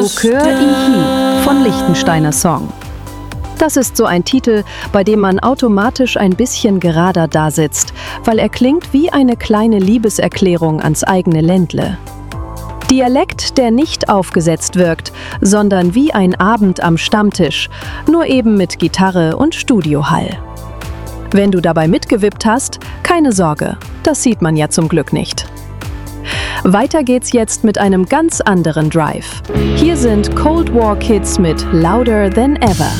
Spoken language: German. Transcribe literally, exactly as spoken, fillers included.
Okör Ihi von Lichtensteiner Song. Das ist so ein Titel, bei dem man automatisch ein bisschen gerader dasitzt, weil er klingt wie eine kleine Liebeserklärung ans eigene Ländle. Dialekt, der nicht aufgesetzt wirkt, sondern wie ein Abend am Stammtisch, nur eben mit Gitarre und Studiohall. Wenn du dabei mitgewippt hast, keine Sorge, das sieht man ja zum Glück nicht. Weiter geht's jetzt mit einem ganz anderen Drive. Hier sind Cold War Kids mit Louder Than Ever.